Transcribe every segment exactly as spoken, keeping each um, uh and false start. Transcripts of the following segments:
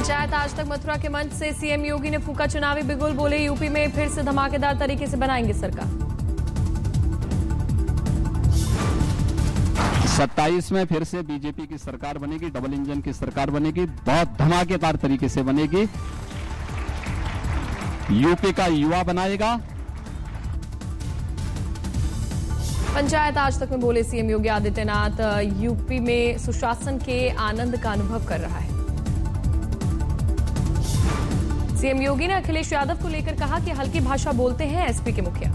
पंचायत आज तक मथुरा के मंच से सीएम योगी ने फूका चुनावी बिगुल, बोले यूपी में फिर से धमाकेदार तरीके से बनाएंगे सरकार। सत्ताईस में फिर से बीजेपी की सरकार बनेगी, डबल इंजन की सरकार बनेगी, बहुत धमाकेदार तरीके से बनेगी। यूपी का युवा बनाएगा। पंचायत आज तक में बोले सीएम योगी आदित्यनाथ, यूपी में सुशासन के आनंद का अनुभव कर रहा है। सीएम योगी ने अखिलेश यादव को लेकर कहा कि हल्की भाषा बोलते हैं एसपी के मुखिया।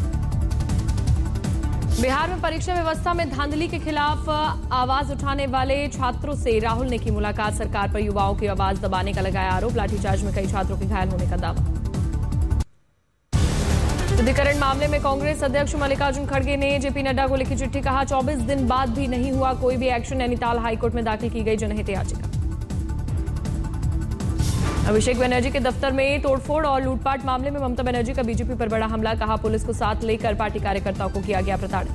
बिहार में परीक्षा व्यवस्था में धांधली के खिलाफ आवाज उठाने वाले छात्रों से राहुल ने की मुलाकात, सरकार पर युवाओं की आवाज दबाने का लगाया आरोप, लाठीचार्ज में कई छात्रों के घायल होने का दावा। शुद्धिकरण मामले में कांग्रेस अध्यक्ष मल्लिकार्जुन खड़गे ने जेपी नड्डा को लिखी चिट्ठी, कहा चौबीस दिन बाद भी नहीं हुआ कोई भी एक्शन, नैनीताल हाईकोर्ट में दाखिल की गई जनहित याचिका। अभिषेक बनर्जी के दफ्तर में तोड़फोड़ और लूटपाट मामले में ममता बनर्जी का बीजेपी पर बड़ा हमला, कहा पुलिस को साथ लेकर पार्टी कार्यकर्ताओं को किया गया प्रताड़ित।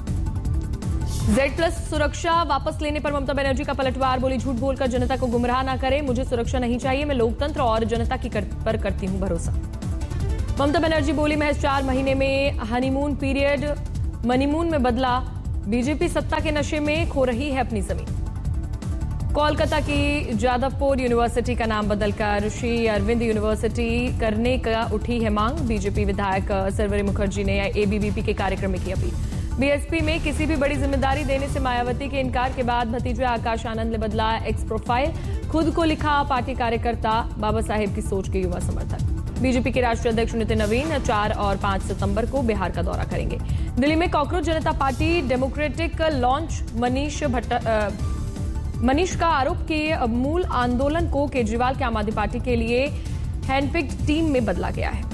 जेड प्लस सुरक्षा वापस लेने पर ममता बनर्जी का पलटवार, बोली झूठ बोलकर जनता को गुमराह ना करें, मुझे सुरक्षा नहीं चाहिए, मैं लोकतंत्र और जनता की कर, पर करती हूं भरोसा। ममता बनर्जी बोली महज चार महीने में हनीमून पीरियड मनीमून में बदला, बीजेपी सत्ता के नशे में खो रही है अपनी जमीन। कोलकाता की जादवपुर यूनिवर्सिटी का नाम बदलकर श्री अरविंद यूनिवर्सिटी करने का उठी है मांग, बीजेपी विधायक सर्वरी मुखर्जी ने एबीवीपी के कार्यक्रम में की अपील। बीएसपी में किसी भी बड़ी जिम्मेदारी देने से मायावती के इनकार के बाद भतीजे आकाश आनंद ने बदला एक्स प्रोफाइल, खुद को लिखा पार्टी कार्यकर्ता, बाबा साहेब की सोच के युवा समर्थक। बीजेपी के राष्ट्रीय अध्यक्ष नितिन नवीन चार और पांच सितंबर को बिहार का दौरा करेंगे। दिल्ली में कॉकरोच जनता party democratic launch, Manish Bhatt Manish का आरोप के मूल आंदोलन को केजरीवाल की आम आदमी पार्टी के लिए हैंडपिक्ड टीम में बदला गया है।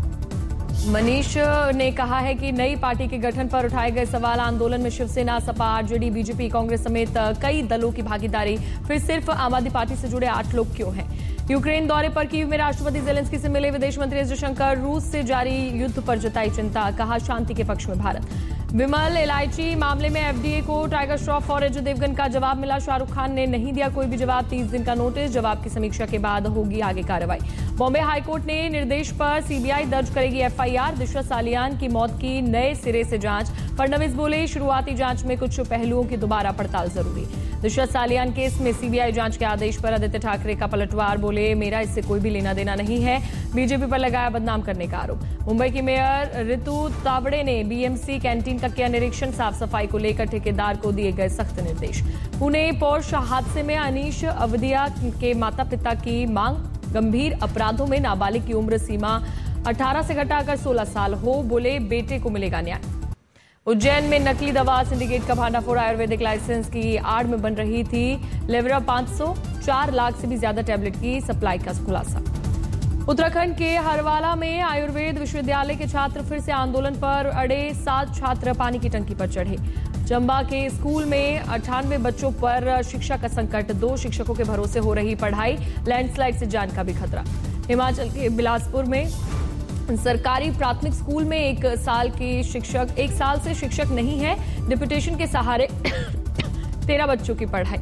मनीष ने कहा है कि नई पार्टी के गठन पर उठाए गए सवाल, आंदोलन में शिवसेना, सपा, आरजेडी, बीजेपी, कांग्रेस समेत कई दलों की भागीदारी, फिर सिर्फ आम आदमी पार्टी से जुड़े आठ लोग क्यों हैं। यूक्रेन दौरे पर कीव में राष्ट्रपति जेलेंस्की से मिले विदेश मंत्री एस जयशंकर, रूस से जारी युद्ध पर जताई चिंता, कहा शांति के पक्ष में भारत। विमल इलायची मामले में एफडीए को टाइगर श्रॉफ और अजय देवगन का जवाब मिला, शाहरुख खान ने नहीं दिया कोई भी जवाब, तीस दिन का नोटिस, जवाब की समीक्षा के बाद होगी आगे कार्रवाई। बॉम्बे हाईकोर्ट ने निर्देश पर सीबीआई दर्ज करेगी एफआईआर, दिशा सालियान की मौत की नए सिरे से जांच, फडणवीस बोले शुरुआती जांच में कुछ पहलुओं की दोबारा पड़ताल जरूरी। दिशा सालियान केस में सीबीआई जांच के आदेश पर आदित्य ठाकरे का पलटवार, बोले मेरा इससे कोई भी लेना देना नहीं है, बीजेपी पर लगाया बदनाम करने का आरोप। मुंबई की मेयर ऋतु तावड़े ने बीएमसी कैंटीन का किया निरीक्षण, साफ सफाई को लेकर ठेकेदार को दिए गए सख्त निर्देश। पुणे पोर्श हादसे में अनीश अवधिया के माता पिता की मांग, गंभीर अपराधों में नाबालिग की उम्र सीमा अठारह से घटाकर सोलह साल हो, बोले बेटे को मिलेगा न्याय। उज्जैन में नकली दवा सिंडिकेट का भांडाफोड़, आयुर्वेदिक लाइसेंस की आड़ में बन रही थी लेवरा पांच सौ, चार लाख से भी ज्यादा टैबलेट की सप्लाई का खुलासा। उत्तराखंड के हरवाला में आयुर्वेद विश्वविद्यालय के छात्र फिर से आंदोलन पर अड़े, सात छात्र पानी की टंकी पर चढ़े। चंबा के स्कूल में अट्ठानवे बच्चों पर शिक्षा का संकट, दो शिक्षकों के भरोसे हो रही पढ़ाई, लैंडस्लाइड से जान का भी खतरा। हिमाचल के बिलासपुर में सरकारी प्राथमिक स्कूल में एक साल की शिक्षक एक साल से शिक्षक नहीं है, डिप्यूटेशन के सहारे तेरह बच्चों की पढ़ाई।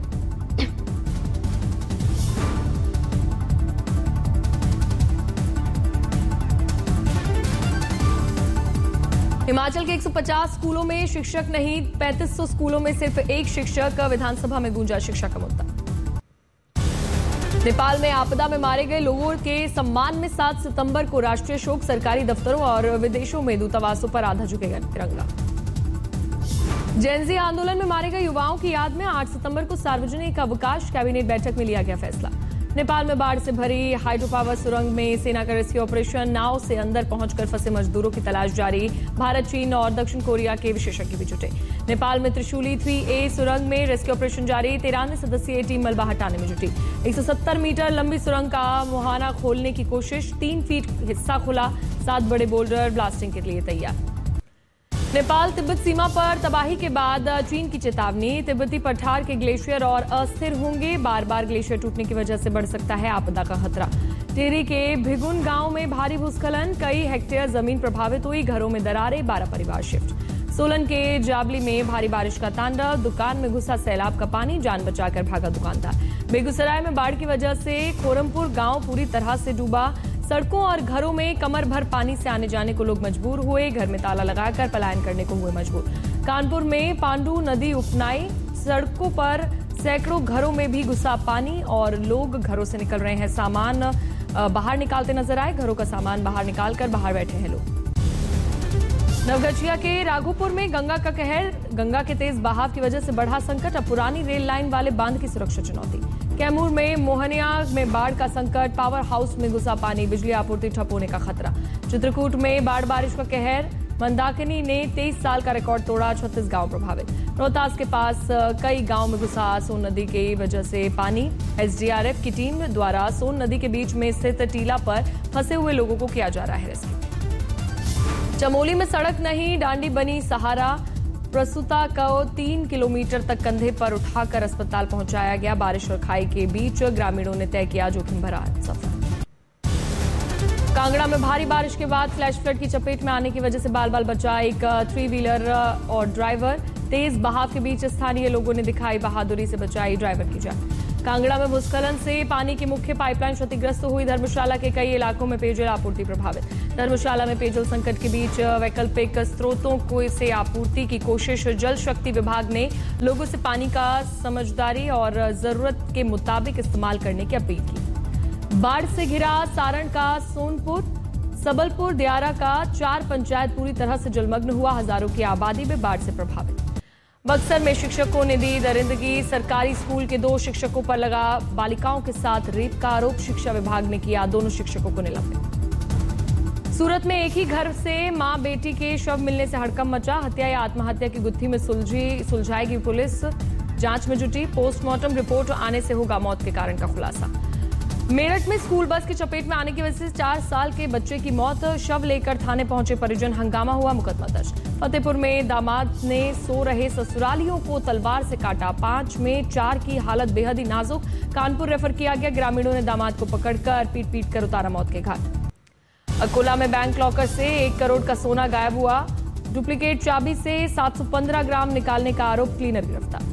हिमाचल के एक सौ पचास स्कूलों में शिक्षक नहीं, पैंतीस सौ स्कूलों में सिर्फ एक शिक्षक, विधानसभा में गूंजा शिक्षा का मुद्दा। नेपाल में आपदा में मारे गए लोगों के सम्मान में सात सितंबर को राष्ट्रीय शोक, सरकारी दफ्तरों और विदेशों में दूतावासों पर आधा झुकेगा तिरंगा। जेनजी आंदोलन में मारे गए युवाओं की याद में आठ सितंबर को सार्वजनिक अवकाश, कैबिनेट बैठक में लिया गया फैसला। नेपाल में बाढ़ से भरी हाइड्रो पावर सुरंग में सेना का रेस्क्यू ऑपरेशन, नाव से अंदर पहुंचकर फंसे मजदूरों की तलाश जारी, भारत, चीन और दक्षिण कोरिया के विशेषज्ञ भी जुटे। नेपाल में त्रिशूली थ्री ए सुरंग में रेस्क्यू ऑपरेशन जारी, तिरानवे सदस्यीय टीम मलबा हटाने में जुटी। एक सौ सत्तर मीटर लंबी सुरंग का मुहाना खोलने की कोशिश, तीन फीट हिस्सा खुला, सात बड़े बोल्डर ब्लास्टिंग के लिए तैयार। नेपाल तिब्बत सीमा पर तबाही के बाद चीन की चेतावनी, तिब्बती पठार के ग्लेशियर और अस्थिर होंगे, बार बार ग्लेशियर टूटने की वजह से बढ़ सकता है आपदा का खतरा। टिहरी के भिगुन गांव में भारी भूस्खलन, कई हेक्टेयर जमीन प्रभावित हुई, घरों में दरारें, बारह परिवार शिफ्ट। सोलन के जाबली में भारी बारिश का तांडव, दुकान में घुसा सैलाब का पानी, जान बचाकर भागा दुकानदार। बेगूसराय में बाढ़ की वजह से खोरमपुर गांव पूरी तरह से डूबा। सड़कों और घरों में कमर भर पानी से आने जाने को लोग मजबूर हुए, घर में ताला लगाकर पलायन करने को हुए मजबूर। कानपुर में पांडू नदी उफनाई, सड़कों पर सैकड़ों घरों में भी घुसा पानी और लोग घरों से निकल रहे हैं। सामान बाहर निकालते नजर आए, घरों का सामान बाहर निकालकर बाहर बैठे हैं लोग। नवगछिया के राघोपुर में गंगा का कहर, गंगा के तेज बहाव की वजह से बढ़ा संकट, अब पुरानी रेल लाइन वाले बांध की सुरक्षा चुनौती। कैमूर में मोहनिया में बाढ़ का संकट, पावर हाउस में घुसा पानी, बिजली आपूर्ति ठप होने का खतरा। चित्रकूट में बाढ़ बारिश का कहर, मंदाकिनी ने तेईस साल का रिकॉर्ड तोड़ा, छत्तीस गांव प्रभावित। रोहतास के पास कई गांव में घुसा सोन नदी की वजह से पानी, एसडीआरएफ की टीम द्वारा सोन नदी के बीच में स्थित टीला पर फंसे हुए लोगों को किया जा रहा है रेस्क्यू। चमोली में सड़क नहीं, डांडी बनी सहारा, प्रसूता को तीन किलोमीटर तक कंधे पर उठाकर अस्पताल पहुंचाया गया। बारिश और खाई के बीच ग्रामीणों ने तय किया जोखिम भरा सफर। कांगड़ा में भारी बारिश के बाद फ्लैश फ्लड की चपेट में आने की वजह से बाल बाल बचा एक थ्री व्हीलर और ड्राइवर। तेज बहाव के बीच स्थानीय लोगों ने दिखाई बहादुरी से बचाई ड्राइवर की जान। कांगड़ा में भूस्खलन से पानी की मुख्य पाइपलाइन क्षतिग्रस्त हुई, धर्मशाला के कई इलाकों में पेयजल आपूर्ति प्रभावित। धर्मशाला में पेयजल संकट के बीच वैकल्पिक स्रोतों को से आपूर्ति की कोशिश, जल शक्ति विभाग ने लोगों से पानी का समझदारी और जरूरत के मुताबिक इस्तेमाल करने की अपील की। बाढ़ से घिरा सारण का सोनपुर, सबलपुर, दियारा का चार पंचायत पूरी तरह से जलमग्न हुआ, हजारों की आबादी में बाढ़ से प्रभावित। बक्सर में शिक्षकों ने दी दरिंदगी, सरकारी स्कूल के दो शिक्षकों पर लगा बालिकाओं के साथ रेप का आरोप, शिक्षा विभाग ने किया दोनों शिक्षकों को निलंबित। सूरत में एक ही घर से मां बेटी के शव मिलने से हड़कंप मचा, हत्या या आत्महत्या की गुत्थी में सुलझी सुलझाएगी पुलिस, जांच में जुटी। पोस्टमार्टम रिपोर्ट आने से होगा मौत के कारण का खुलासा। मेरठ में स्कूल बस की चपेट में आने की वजह से चार साल के बच्चे की मौत, शव लेकर थाने पहुंचे परिजन, हंगामा हुआ, मुकदमा दर्ज। फतेहपुर में दामाद ने सो रहे ससुरालियों को तलवार से काटा, पांच में चार की हालत बेहद ही नाजुक, कानपुर रेफर किया गया। ग्रामीणों ने दामाद को पकड़कर पीट पीट कर उतारा मौत के घाट। अकोला में बैंक लॉकर से एक करोड़ का सोना गायब हुआ, डुप्लीकेट चाबी से सात सौ पंद्रह ग्राम निकालने का आरोप, क्लीनर गिरफ्तार।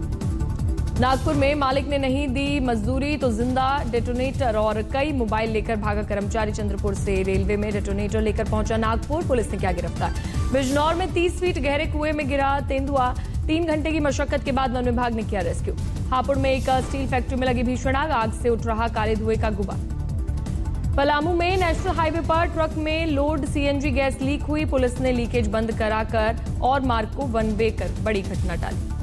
नागपुर में मालिक ने नहीं दी मजदूरी तो जिंदा डेटोनेटर और कई मोबाइल लेकर भागा कर्मचारी, चंद्रपुर से रेलवे में डेटोनेटर लेकर पहुंचा नागपुर, पुलिस ने किया गिरफ्तार। बिजनौर में तीस फीट गहरे कुएं में गिरा तेंदुआ, तीन घंटे की मशक्कत के बाद वन विभाग ने किया रेस्क्यू। हापुड़ में एक स्टील फैक्ट्री में लगी भीषण आग, आग से उठ रहा काले धुएं का गुबार। पलामू में नेशनल हाईवे पर ट्रक में लोड सीएनजी गैस लीक हुई, पुलिस ने लीकेज बंद कराकर और मार्ग को वन वे कर बड़ी घटना टाली।